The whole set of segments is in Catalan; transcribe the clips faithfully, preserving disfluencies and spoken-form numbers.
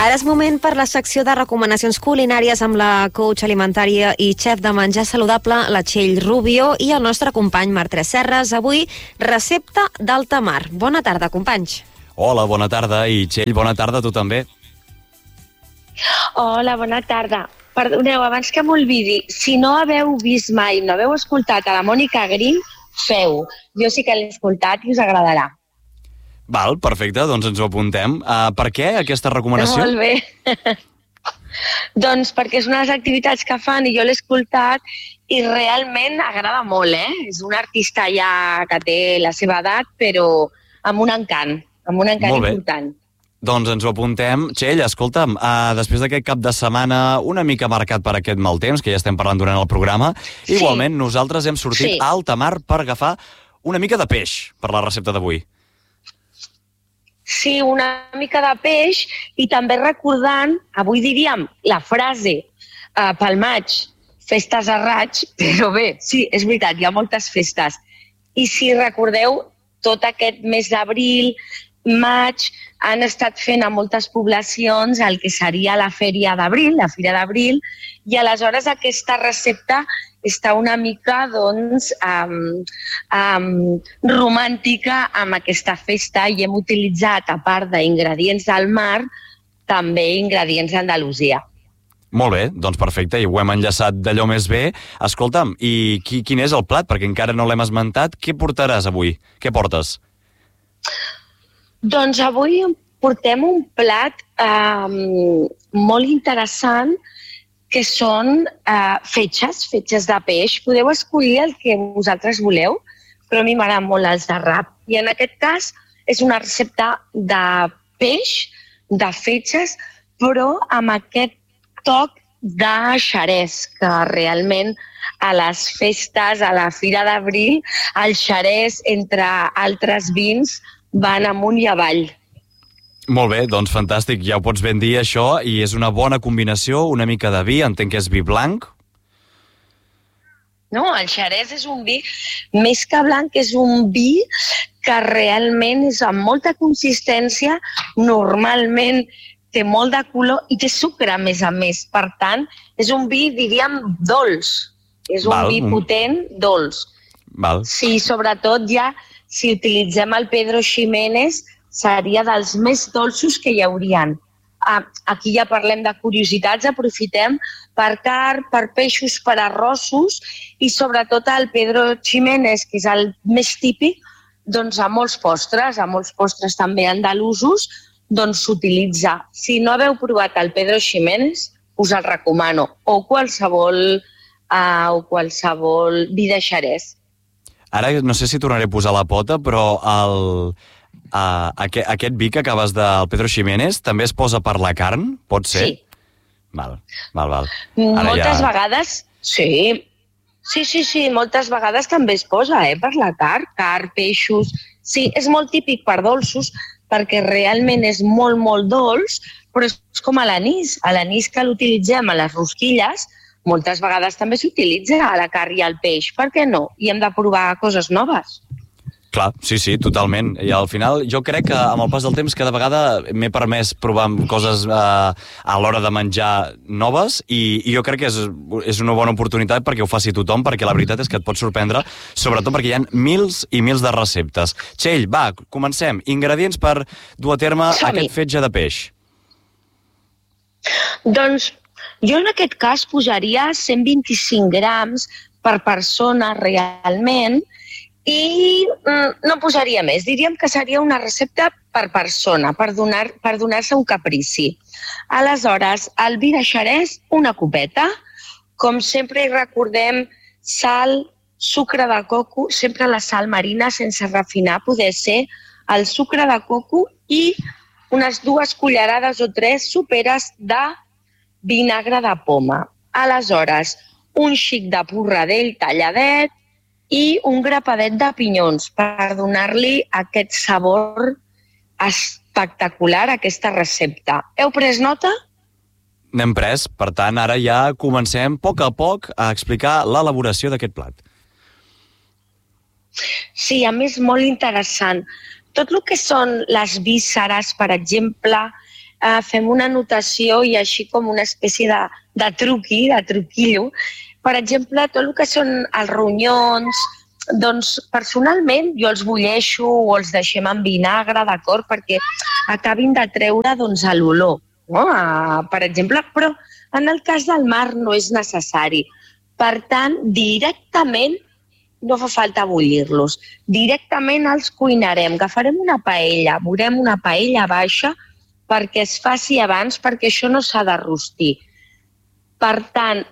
Ara és moment per la secció de recomanacions culinàries amb la coach alimentària i xef de menjar saludable, la Txell Rubio, i el nostre company Marc Tresserras. Avui, recepta d'alta mar. Bona tarda, companys. Hola, bona tarda. I Txell, bona tarda a tu també. Hola, bona tarda. Perdoneu, abans que m'olvidi, si no haveu vist mai, no haveu escoltat a la Mònica Green, feu. Jo sí que l'he escoltat i us agradarà. Val, perfecte, doncs ens ho apuntem. Uh, per què aquesta recomanació? Molt bé. Doncs perquè és una de les activitats que fan i jo l'he escoltat i realment agrada molt, eh? És un artista ja que té la seva edat, però amb un encant, amb un encant important. Doncs ens ho apuntem. Txell, escolta'm, uh, després d'aquest cap de setmana una mica marcat per aquest mal temps, que ja estem parlant durant el programa, sí. Igualment nosaltres hem sortit sí. a alta mar per agafar una mica de peix per la recepta d'avui. Sí, una mica de peix i també recordant, avui diríem la frase eh, pel maig, festes a raig, però bé, sí, és veritat, hi ha moltes festes. I si recordeu, tot aquest mes d'abril, maig, han estat fent a moltes poblacions el que seria la fèria d'abril, la fira d'abril, i aleshores aquesta recepta està una mica, doncs, um, um, romàntica amb aquesta festa i hem utilitzat, a part d'ingredients del mar, també ingredients d'Andalusia. Molt bé, doncs perfecte, i ho hem enllaçat d'allò més bé. Escolta'm, i qui, quin és el plat? Perquè encara no l'hem esmentat. Què portaràs avui? Què portes? Doncs avui portem un plat um, molt interessant que són uh, fetges, fetges de peix. Podeu escollir el que vosaltres voleu, però a mi m'agraden molt els de rap. I en aquest cas és una recepta de peix, de fetges, però amb aquest toc de xerès, que realment a les festes, a la Fira d'Abril, el xerès, entre altres vins, van amunt i avall. Molt bé, doncs fantàstic, ja ho pots ben dir això, i és una bona combinació, una mica de vi, entenc que és vi blanc. No, el xerès és un vi, més que blanc, és un vi que realment és amb molta consistència, normalment té molt de color i té sucre, a més a més. Per tant, és un vi, diríem, dolç. És un Val, vi potent, dolç. Val. Sí, sobretot ja, si utilitzem el Pedro Ximénez, seria dels més dolços que hi haurien. Aquí ja parlem de curiositats, aprofitem per carn, per peixos, per arrossos i sobretot el Pedro Ximénez, que és el més típic, doncs a molts postres, a molts postres també andalusos, doncs s'utilitza. Si no haveu provat el Pedro Ximénez, us el recomano, o qualsevol, uh, o qualsevol vi de xerès. Ara no sé si tornaré a posar la pota, però el... Uh, aquest, aquest vi que acabes del Pedro Ximénez també es posa per la carn? Pot ser? Sí. Val, val, val. Ara moltes ja... vegades, sí. Sí, sí, sí, moltes vegades també es posa, eh, per la carn, carn, peixos... Sí, és molt típic per dolços, perquè realment és molt, molt dolç, però és com a l'anís. A l'anís que l'utilitzem a les rosquilles, moltes vegades també s'utilitza a la carn i al peix. Per què no? I hem de provar coses noves. Clar, sí, sí, totalment. I al final jo crec que amb el pas del temps cada vegada m'he permès provar coses eh, a l'hora de menjar noves i, i jo crec que és, és una bona oportunitat perquè ho faci tothom, perquè la veritat és que et pot sorprendre, sobretot perquè hi ha mils i mils de receptes. Txell, va, comencem. Ingredients per dur a terme Som-hi. aquest fetge de peix. Doncs jo en aquest cas posaria cent vint-i-cinc grams per persona realment, i mm, no posaria més. Diríem que seria una recepta per persona, per donar, per donar-se un caprici. Aleshores, el vi de xerès, una copeta. Com sempre hi recordem, sal, sucre de coco, sempre la sal marina sense refinar, poder ser el sucre de coco i unes dues cullerades o tres soperes de vinagre de poma. Aleshores, un xic de porradell talladet, i un grapadet de pinyons per donar-li aquest sabor espectacular a aquesta recepta. Heu pres nota? N'hem pres, per tant, ara ja comencem a poc a poc a explicar l'elaboració d'aquest plat. Sí, a més, molt interessant. Tot el que són les vísceres, per exemple, eh, fem una anotació i així com una espècie de, de truqui, de truquillo. Per exemple, tot el que són els ronyons, doncs personalment jo els bulleixo o els deixem en vinagre, d'acord? Perquè acabin de treure doncs, l'olor, no? Uh, per exemple, però en el cas del mar no és necessari. Per tant, directament no fa falta bullir-los. Directament els cuinarem. Agafarem una paella, veurem una paella baixa perquè es faci abans, perquè això no s'ha de rostir. Per tant,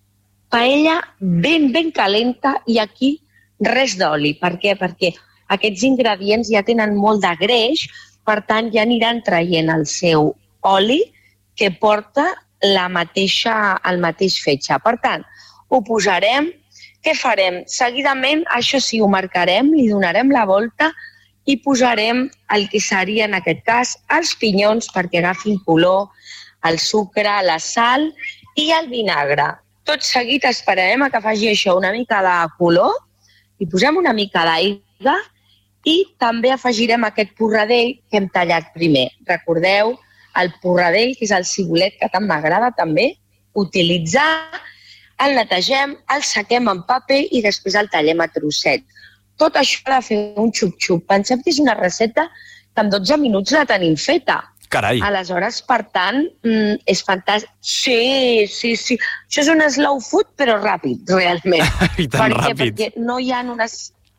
paella ben, ben calenta i aquí res d'oli. Per què? Perquè aquests ingredients ja tenen molt de greix, per tant ja aniran traient el seu oli que porta la mateixa, el mateix fetge. Per tant, ho posarem. Què farem? Seguidament, això sí, ho marcarem, li donarem la volta i posarem el que seria, en aquest cas, els pinyons perquè agafin color, el sucre, la sal i el vinagre. Tot seguit esperarem a que faci això una mica de color i posem una mica d'aigua i també afegirem aquest porradell que hem tallat primer. Recordeu el porradell, que és el cibulet que tant m'agrada també, utilitzar. El netegem, el sequem en paper i després el tallem a trossets. Tot això ha de fer un xup-xup. Pensem que és una recepta que en dotze minuts la tenim feta. Carai! Aleshores, per tant, és fantàstic. Sí, sí, sí. Això és un slow food, però ràpid, realment. I tan perquè, ràpid. Perquè no hi ha unes...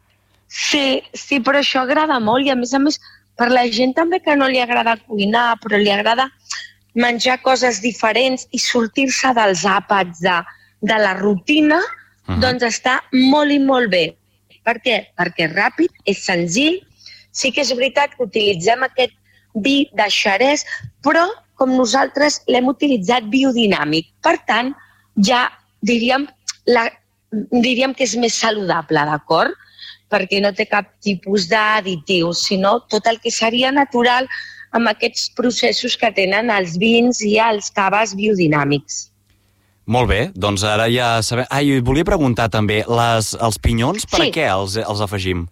Sí, sí, però això agrada molt i, a més a més, per la gent també que no li agrada cuinar, però li agrada menjar coses diferents i sortir-se dels àpats de... de la rutina, uh-huh. doncs està molt i molt bé. Per què? Perquè és ràpid, és senzill. Sí que és veritat que utilitzem aquest vi de Xerès, però com nosaltres l'hem utilitzat biodinàmic. Per tant, ja diríem, la, diríem que és més saludable, d'acord? Perquè no té cap tipus d'additiu, sinó tot el que seria natural amb aquests processos que tenen els vins i els caves biodinàmics. Molt bé, doncs ara ja sabem... Ah, i volia preguntar també, les, els pinyons, per sí. a què els, els afegim?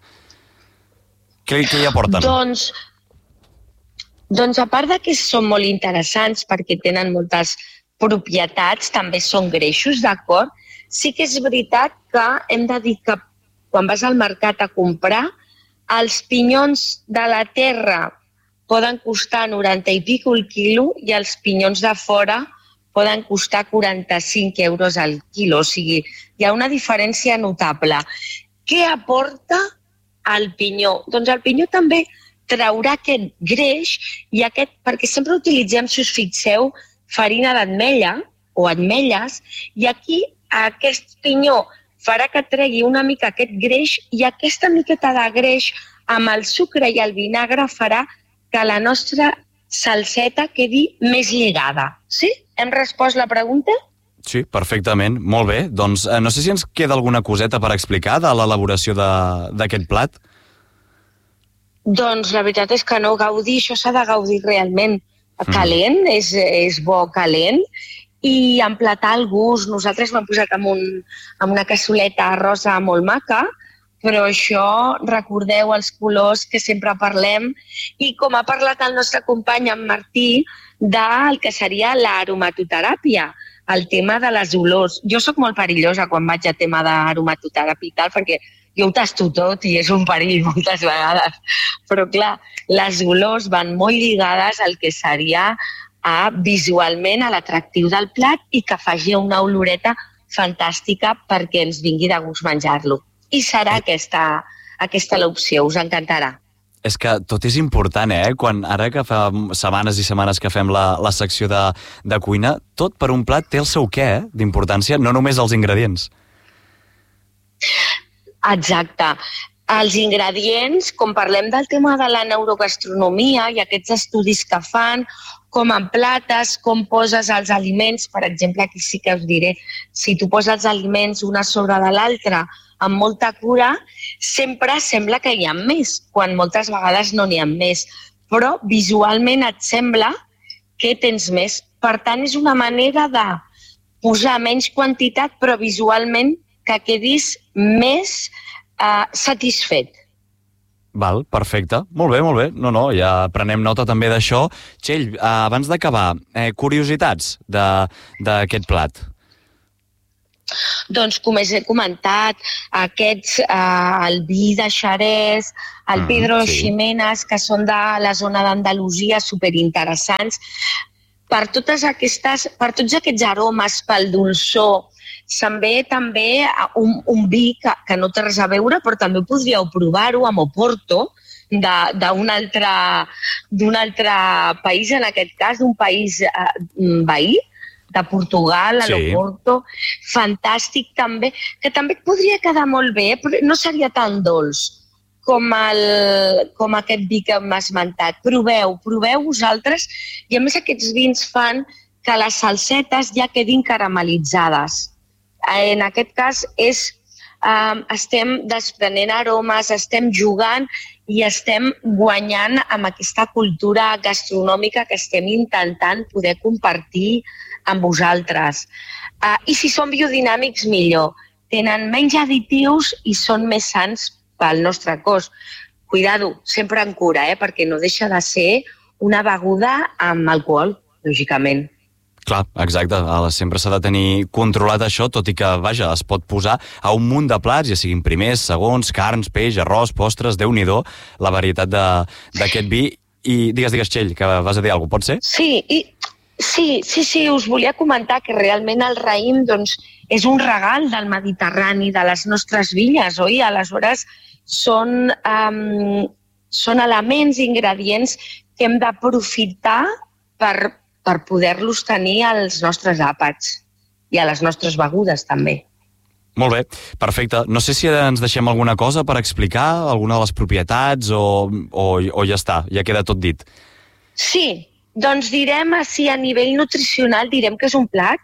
Què, què hi aporten? Doncs, doncs a part de que són molt interessants perquè tenen moltes propietats, també són greixos, d'acord? Sí que és veritat que hem de dir que quan vas al mercat a comprar, els pinyons de la terra poden costar noranta i pico el quilo i els pinyons de fora poden costar quaranta-cinc euros al quilo. O sigui, hi ha una diferència notable. Què aporta el pinyó? Doncs el pinyó també traurà aquest greix i aquest, perquè sempre utilitzem, si us fixeu, farina d'ametlla o ametlles, i aquí aquest pinyó farà que tregui una mica aquest greix i aquesta miqueta de greix amb el sucre i el vinagre farà que la nostra salseta quedi més lligada. Sí? Hem respost la pregunta? Sí, perfectament. Molt bé. Doncs eh, no sé si ens queda alguna coseta per explicar de l'elaboració d'aquest plat. Doncs la veritat és que no, gaudir, això s'ha de gaudir realment calent, mm. és, és bo calent, i emplatar el gust. Nosaltres l'hem posat en, un, en una cassoleta rosa molt maca, però això, recordeu els colors que sempre parlem, i com ha parlat el nostre company, en Martí, del que seria l'aromatoteràpia, el tema de les olors. Jo sóc molt perillosa quan vaig a tema d'aromatoteràpia i tal, perquè jo ho tasto tot i és un perill moltes vegades. Però clar, les olors van molt lligades al que seria a, visualment a l'atractiu del plat i que faci una oloreta fantàstica perquè ens vingui de gust menjar-lo. I serà aquesta, aquesta l'opció, us encantarà. És que tot és important, eh? Quan ara que fa setmanes i setmanes que fem la, la secció de, de cuina, tot per un plat té el seu què, eh? D'importància, no només els ingredients. Exacte. Els ingredients, com parlem del tema de la neurogastronomia i aquests estudis que fan, com emplates, com poses els aliments, per exemple, aquí sí que us diré, si tu poses els aliments una sobre de l'altra amb molta cura, sempre sembla que hi ha més, quan moltes vegades no n'hi ha més. Però visualment et sembla que tens més. Per tant, és una manera de posar menys quantitat, però visualment que quedis més eh, satisfet. Val, perfecte. Molt bé, molt bé. No, no, ja prenem nota també d'això. Txell, eh, abans d'acabar, eh, curiositats d'aquest plat. Doncs, com he comentat, aquests, eh, el vi de Xerès, el Mm, Pedro sí. Ximenes, que són de la zona d'Andalusia, superinteressants. Per totes aquestes, per tots aquests aromes, pel dolçor, se'n ve també un, un vi que, que no té res a veure, però també podríeu provar-ho amb Oporto, de- d'un altre, d'un altre país, en aquest cas, d'un país eh, veí, de Portugal, a Sí. l'Oporto, fantàstic també, que també et podria quedar molt bé, però no seria tan dolç com, el, com aquest vi que m'ha esmentat. Proveu, proveu vosaltres, i a més aquests vins fan que les salsetes ja quedin caramelitzades. En aquest cas és, eh, estem desprenent aromes, estem jugant i estem guanyant amb aquesta cultura gastronòmica que estem intentant poder compartir amb vosaltres. Uh, I si són biodinàmics, millor. Tenen menys additius i són més sants pel nostre cos. Cuidado, sempre en cura, eh? Perquè no deixa de ser una beguda amb alcohol, lògicament. Clar, exacte. Ara, sempre s'ha de tenir controlat això, tot i que, vaja, es pot posar a un munt de plats, ja siguin primers, segons, carns, peix, arròs, postres, Déu-n'hi-do, la varietat de- d'aquest vi. I digues, digues, Txell, que vas a dir alguna cosa, pot ser? Sí, i sí, sí, sí, us volia comentar que realment el raïm doncs, és un regal del Mediterrani, de les nostres vinyes, oi? Aleshores, són, um, són elements, ingredients que hem d'aprofitar per, per poder-los tenir als nostres àpats i a les nostres begudes, també. Molt bé, perfecte. No sé si ens deixem alguna cosa per explicar, alguna de les propietats, o, o, o ja està, ja queda tot dit. Sí, doncs direm, si a nivell nutricional direm que és un plat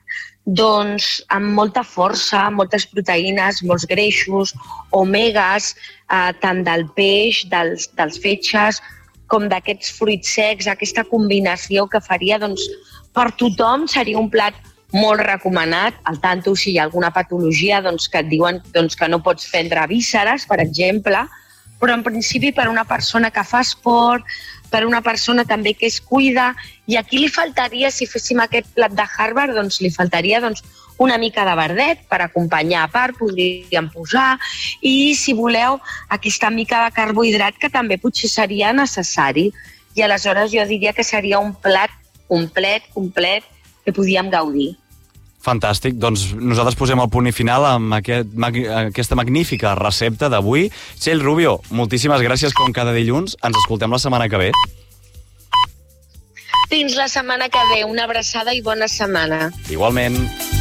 doncs amb molta força, moltes proteïnes, molts greixos, omegues, eh, tant del peix, dels, dels fetges, com d'aquests fruits secs, aquesta combinació que faria doncs, per tothom seria un plat molt recomanat, al tanto si hi ha alguna patologia doncs, que et diuen doncs, que no pots prendre vísceres, per exemple, però en principi per una persona que fa esport, per una persona també que es cuida, i aquí li faltaria, si féssim aquest plat de Harvard, doncs li faltaria doncs, una mica de verdet per acompanyar a part, podríem posar, i si voleu aquesta mica de carbohidrat que també potser seria necessari. I aleshores jo diria que seria un plat complet, complet, que podíem gaudir. Fantàstic, doncs nosaltres posem el punt i final amb aquest, mag, aquesta magnífica recepta d'avui. Txell Rubio, moltíssimes gràcies com cada dilluns. Ens escoltem la setmana que ve. Fins la setmana que ve. Una abraçada i bona setmana. Igualment.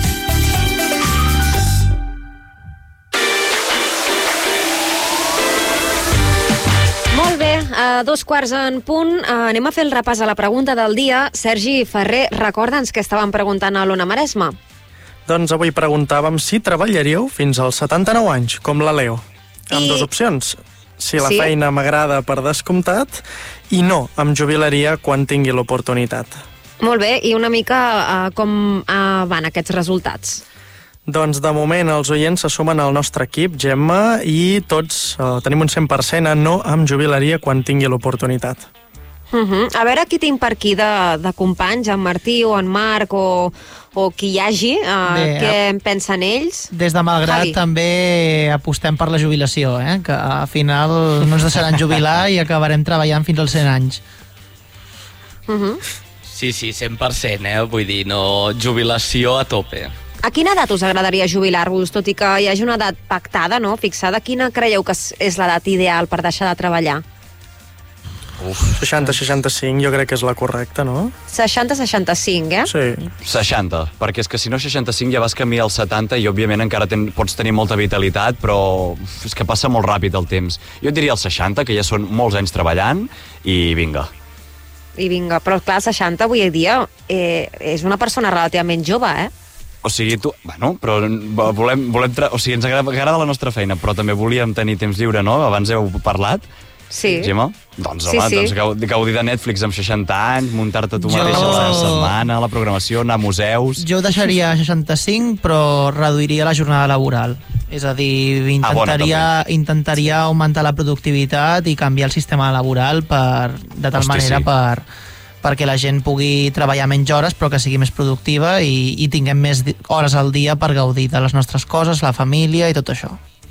Molt bé, a dos quarts en punt, eh, anem a fer el repàs a la pregunta del dia. Sergi Ferrer, recorda'ns què estàvem preguntant a l'Ona Maresma. Doncs avui preguntàvem si treballaríeu fins als setanta-nou anys, com la Leo. Amb I- dues opcions. Si la Sí? feina m'agrada per descomptat, i no, em jubilaria quan tingui l'oportunitat. Molt bé, i una mica eh, com eh, van aquests resultats? Doncs de moment els oients se sumen al nostre equip, Gemma, i tots eh, tenim un cent per cent a no em jubilaria quan tingui l'oportunitat. Uh -huh. A veure qui tinc per aquí de, de companys, en Martí o en Marc o, o qui hi hagi, uh, Bé, què en pensen ells? Des de Malgrat Javi. també apostem per la jubilació, eh? Que al final no ens deixaran jubilar i acabarem treballant fins als cent anys. Uh -huh. Sí, sí, cent per cent, eh? Vull dir, no, jubilació a tope. A quina edat us agradaria jubilar-vos, tot i que hi hagi una edat pactada, no? Fixada, quina creieu que és- és l'edat ideal per deixar de treballar? seixanta seixanta-cinc jo crec que és la correcta, no? seixanta seixanta-cinc, eh? Sí. seixanta, perquè és que si no seixanta-cinc ja vas camí als setanta i òbviament encara ten, pots tenir molta vitalitat, però és que passa molt ràpid el temps. Jo et diria els seixanta, que ja són molts anys treballant, i vinga. I vinga, però clar, seixanta avui en dia eh, és una persona relativament jove, eh? O sigui, tu... Bueno, però volem... volem tra... O sigui, ens agrada, agrada la nostra feina, però també volíem tenir temps lliure, no? Abans heu parlat. Sí. Gemma? Doncs, Sí, home, sí. doncs gaudi- gaudir de Netflix amb seixanta anys, muntar-te tu Jo- mateixa la setmana, la programació, anar a museus... Jo ho deixaria a seixanta-cinc, però reduiria la jornada laboral. És a dir, intentaria, Ah, bona, intentaria augmentar la productivitat i canviar el sistema laboral per, de tal Hosti, manera sí. per, perquè la gent pugui treballar menys hores però que sigui més productiva i, i tinguem més di- hores al dia per gaudir de les nostres coses, la família i tot això.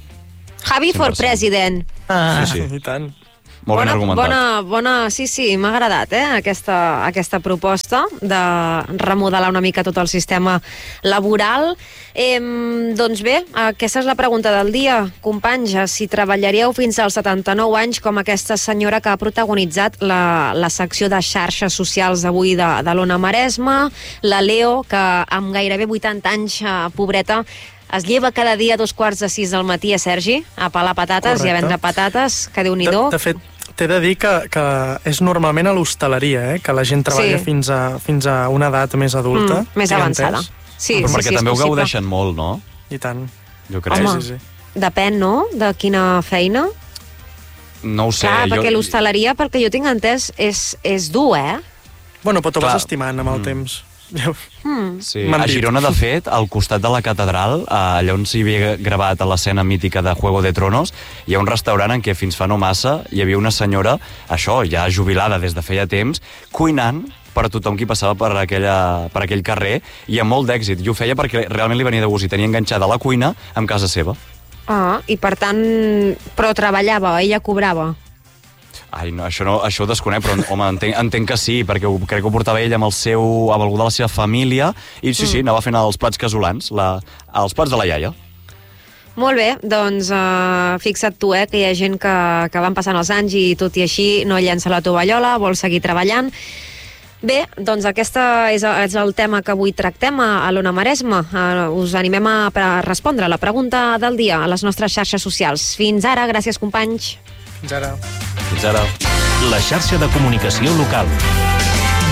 Javi for cent per cent. president. Ah, Sí, sí. I tant. Molt ben bona, argumentat. bona, bona, sí, sí, m'ha agradat eh, aquesta, aquesta proposta de remodelar una mica tot el sistema laboral. Eh, doncs bé, aquesta és la pregunta del dia. Companys, si treballaríeu fins als setanta-nou anys com aquesta senyora que ha protagonitzat la, la secció de xarxes socials avui de, de l'Ona Maresma, la Leo, que amb gairebé vuitanta anys, eh, pobreta, es lleva cada dia a dos quarts de sis del matí a Sergi, a pelar patates Correcte. i a vendre patates, que De, déu-n'hi-do. de fet, t'he de dir que, que és normalment a l'hostaleria, eh? Que la gent treballa Sí. fins, a, fins a una edat més adulta. Mm, més tinc avançada. entès. Sí, Però sí, perquè sí, és també ho possible. gaudeixen molt, no? I tant. Jo crec. Home. Sí, sí, sí. Depèn, no?, de quina feina. No ho sé. Clar, jo... perquè l'hostaleria, perquè jo tinc entès, és, és dur, eh? Bueno, però t'ho Clar. vas estimant amb el Mm. temps. Mm. Sí. M'han A dit. Girona, de fet, al costat de la catedral, eh, allà on s'hi havia gravat a l'escena mítica de Juego de Tronos, hi ha un restaurant en què fins fa no massa hi havia una senyora, això, ja jubilada des de feia temps, cuinant per a tothom qui passava per, aquella, per aquell carrer, i amb molt d'èxit. I ho feia perquè realment li venia de gust i tenia enganxada la cuina amb casa seva. Ah, i per tant... Però treballava, ella cobrava. Ai, no, això, no, això ho desconec, però home, entenc, entenc que sí, perquè ho, crec que ho portava ell amb, el seu, amb algú de la seva família, i sí, mm. sí, anava fent els plats casolans, la, els plats de la iaia. Molt bé, doncs uh, fixa't tu, eh, que hi ha gent que, que van passant els anys i tot i així no llença la tovallola, vol seguir treballant. Bé, doncs aquest és, és el tema que avui tractem a, a l'Ona Maresma. Uh, us animem a, a respondre a la pregunta del dia a les nostres xarxes socials. Fins ara, gràcies companys. Fins ara. Fins ara. La xarxa de comunicació local.